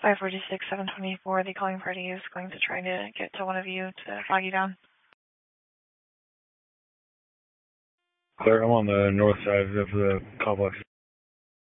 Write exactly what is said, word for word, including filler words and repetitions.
five forty-six, seven twenty-four, the calling party is going to try to get to one of you to flag you down. Clear, I'm on the north side of the complex.